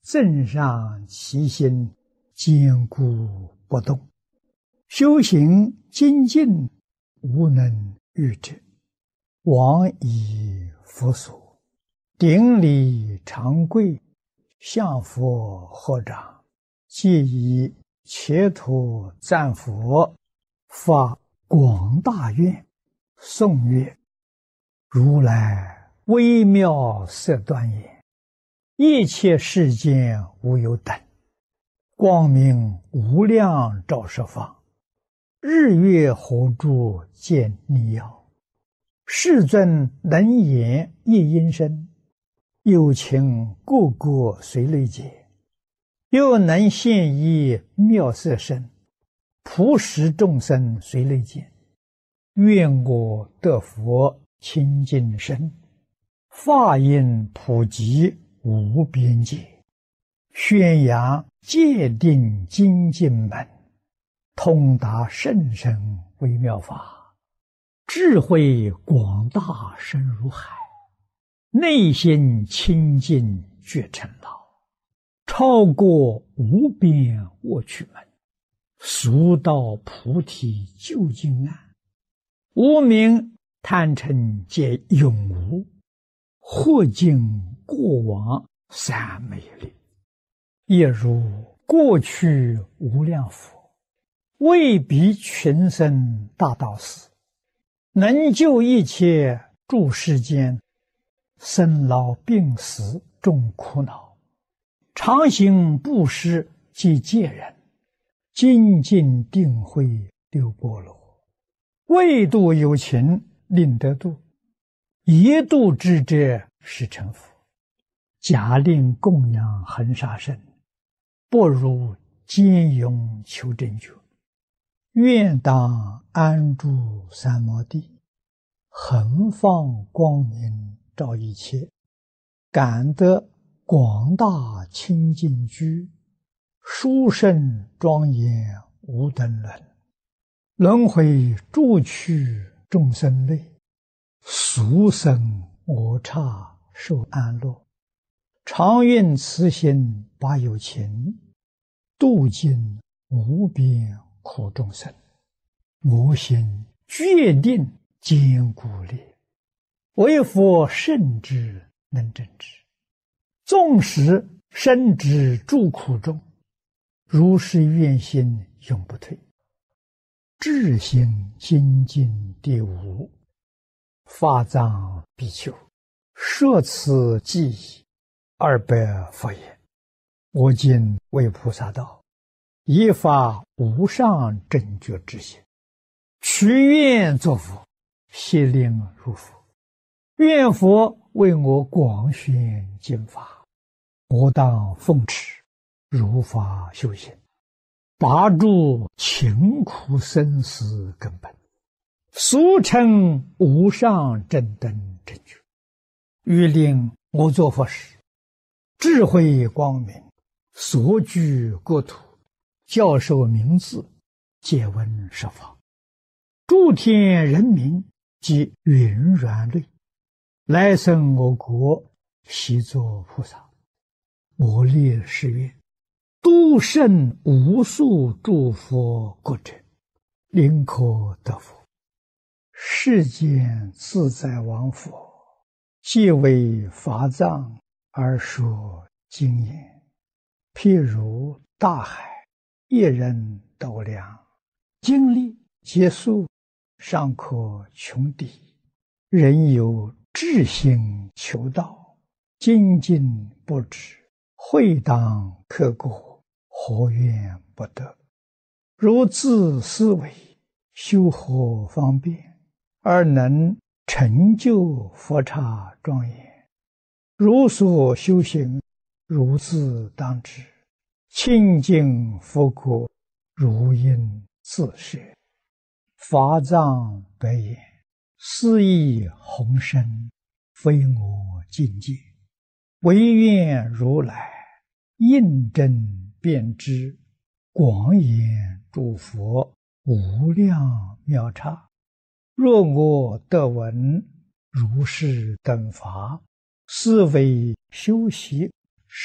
正上其心，坚固不动。修行精进，无能御之。往以佛所，顶礼长跪，向佛合掌，皆以切土赞佛，发广大愿，颂曰：如来微妙色端严，一切世间无有等，光明无量照十方，日月火柱见逆耀。世尊能言一音声，有情个个随类解，又能现一妙色身，普使众生随类见。愿我得佛清净身，法音普及无边界，宣扬戒定精进门，通达甚深微妙法，智慧广大深如海，内心清净觉成老，超过无边卧趣门，速到菩提究竟岸。无明贪嗔皆永无，或尽过往三昧力，也如过去无量佛，为彼群生大道士，能救一切诸世间，生老病死众苦恼，常行布施及戒人，精进定慧六波罗，为度有情令得度，一度之者是成佛。假令供养恒沙身，不如坚勇求真觉。愿当安住三摩地，恒放光明照一切，感得广大清净居，殊胜庄严无等伦。轮回诸趣众生类，俗生我刹受安乐。常愿慈心把有情，度尽无边苦众生。我心决定坚固力，为佛圣之能正之。纵使身之诸苦中，如是愿心永不退。智心精进第五，法藏比丘，摄此记忆200佛言：我今为菩萨道，以发无上正觉之心，许愿作佛，悉令如佛。愿佛为我广宣经法，我当奉持，如法修行，拔除勤苦生死根本，俗称无上正等正觉。欲令我作佛时，智慧光明，所居国土，教授名字，皆闻十方。诸天人民及云软类，来生我国，悉作菩萨。我立誓愿，度胜无数诸佛国者，临可得佛。世间自在王佛，皆为法藏而说经言，譬如大海，一人斗量，经历结束，尚可穷底。人有志心求道，精进不止，会当刻过，何怨不得？如自思维，修何方便，而能成就佛刹庄严？如所修行，如自当知，清净佛国，如应自摄。法藏白言：斯亦宏深，非我境界，唯愿如来印证遍知，广演诸佛无量妙刹。若我得闻如是等法，是为修习